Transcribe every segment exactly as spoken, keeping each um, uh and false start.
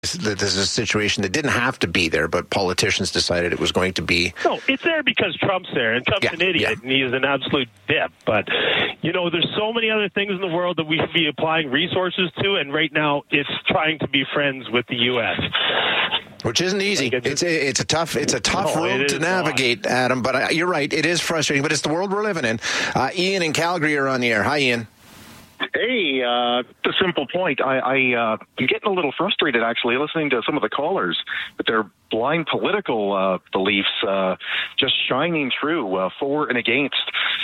This is a situation that didn't have to be there, but politicians decided it was going to be. No, it's there because Trump's there, and Trump's yeah, an idiot, yeah. and he's an absolute dip. But, you know, there's so many other things in the world that we should be applying resources to, and right now it's trying to be friends with the U S Which isn't easy. Like it's, a, it's a tough it's a tough no, road to navigate, not. Adam, but uh, you're right. It is frustrating, but it's the world we're living in. Uh, Ian in Calgary are on the air. Hi, Ian. Hey, uh, a simple point. I, I, uh, I'm getting a little frustrated, actually, listening to some of the callers with their blind political uh, beliefs uh, just shining through uh, for and against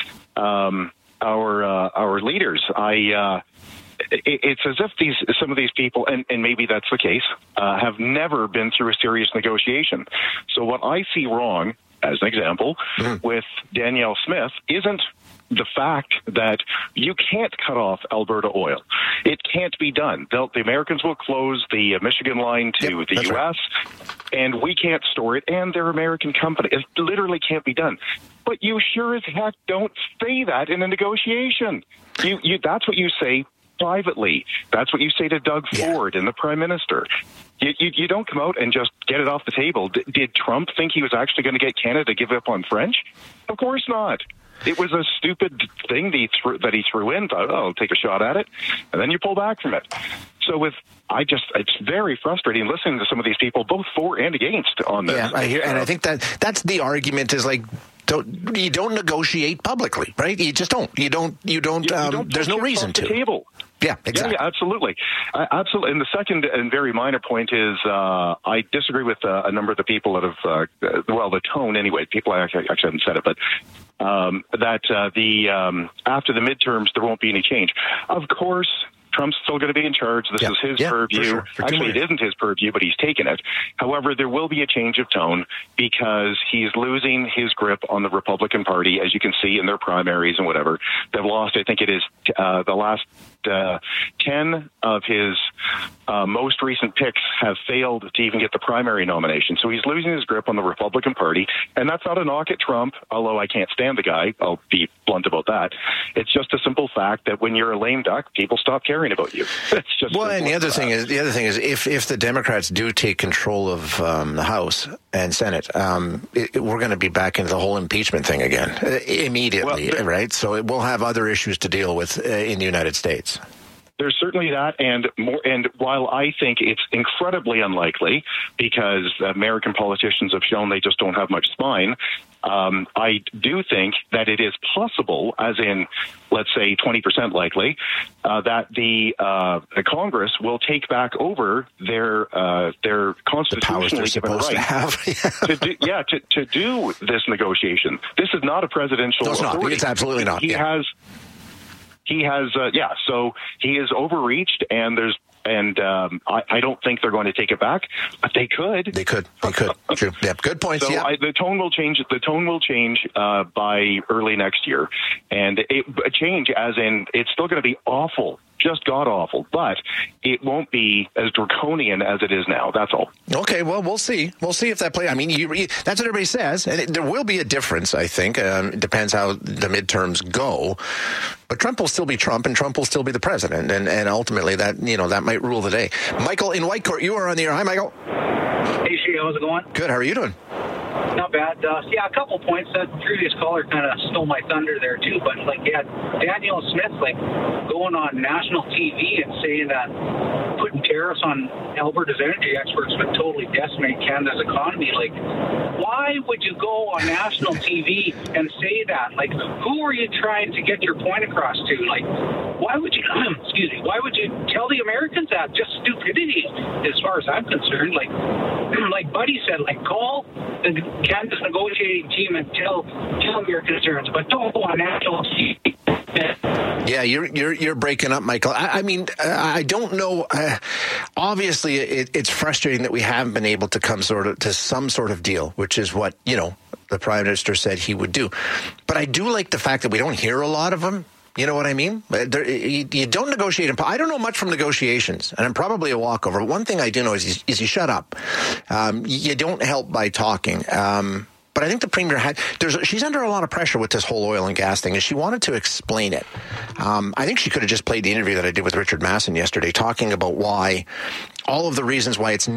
um, our uh, our leaders. I. Uh, it, it's as if these some of these people, and, and maybe that's the case, uh, have never been through a serious negotiation. So what I see wrong, as an example, mm. with Danielle Smith isn't the fact that you can't cut off Alberta oil. It can't be done. They'll, the Americans will close the Michigan line to yep, the U S, right. and we can't store it, and they're American company. It literally can't be done. But you sure as heck don't say that in a negotiation. You, you, that's what you say privately. That's what you say to Doug yeah. Ford and the Prime Minister. You, you, you don't come out and just get it off the table. D- did Trump think he was actually going to get Canada to give up on French? Of course not. It was a stupid thing that he threw, that he threw in. Thought, oh, I'll take a shot at it, and then you pull back from it. So with, I just, it's very frustrating listening to some of these people, both for and against, on this. Yeah, I hear, and I think that that's the argument is like, don't you don't negotiate publicly, right? You just don't. You don't. You don't. You, um, you don't there's no reason to. The table. Yeah, exactly. Yeah, yeah, absolutely. Uh, absolutely. And the second and very minor point is uh, I disagree with uh, a number of the people that have, uh, well, the tone anyway. People actually, actually haven't said it, but um, that uh, the um, after the midterms, there won't be any change. Of course, Trump's still going to be in charge. This yeah. is his yeah, purview. For sure. For Actually, it isn't his purview, but he's taken it. However, there will be a change of tone because he's losing his grip on the Republican Party, as you can see in their primaries and whatever. They've lost, I think it is, uh, the last uh, ten of his uh, most recent picks have failed to even get the primary nomination. So he's losing his grip on the Republican Party. And that's not a knock at Trump, although I can't stand the guy. I'll be blunt about that. It's just a simple fact that when you're a lame duck, people stop caring about you. It's just well, and the other that. thing is, the other thing is, if if the Democrats do take control of um, the House and Senate, um, it, we're going to be back into the whole impeachment thing again uh, immediately, well, right? So it, we'll have other issues to deal with uh, in the United States. There's certainly that, and more. And while I think it's incredibly unlikely, because American politicians have shown they just don't have much spine, um, I do think that it is possible, as in, let's say, twenty percent likely, uh, that the, uh, the Congress will take back over their uh, their constitutionally the given right to, have. to do, yeah, to, to do this negotiation. This is not a presidential no, it's authority. Not. It's absolutely not. He yeah. has. He has, uh, yeah, so he is overreached, and there's, and um, I, I don't think they're going to take it back, but they could. They could. They could. True. Yeah, good points. So yeah. I, the tone will change. The tone will change uh, by early next year, and it, a change as in it's still going to be awful. Just god-awful, but it won't be as draconian as it is now. That's all. Okay, well, we'll see. We'll see if that plays. I mean, you, you, that's what everybody says, and it, there will be a difference, I think. Um, it depends how the midterms go. But Trump will still be Trump, and Trump will still be the president, and, and ultimately that, you know, that might rule the day. Michael in Whitecourt, you are on the air. Hi, Michael. Hey, Shea, how's it going? Good. How are you doing? Not bad. Uh, yeah, a couple points. That previous caller kind of stole my thunder there, too. But, like, yeah, Danielle Smith, like, going on national T V and saying that putting tariffs on Alberta's energy exports would totally decimate Canada's economy. Like, why would you go on national T V and say that? Like, who are you trying to get your point across to? Like, why would you, excuse me, why would you tell the Americans that? Just stupidity, as far as I'm concerned. Like, like Buddy said, like, call the Canada's negotiating team and tell, tell them your concerns, but don't go on national T V. Yeah, you're you're you're breaking up, Michael. I, I mean, I don't know. Uh, obviously, it, it's frustrating that we haven't been able to come sort of to some sort of deal, which is what, you know, the Prime Minister said he would do. But I do like the fact that we don't hear a lot of them. You know what I mean? There, you, you don't negotiate. I don't know much from negotiations, and I'm probably a walkover. One thing I do know is, is you shut up. Um, you don't help by talking. Um, But I think the Premier had, there's, she's under a lot of pressure with this whole oil and gas thing, and she wanted to explain it. Um, I think she could have just played the interview that I did with Richard Masson yesterday, talking about why, all of the reasons why it's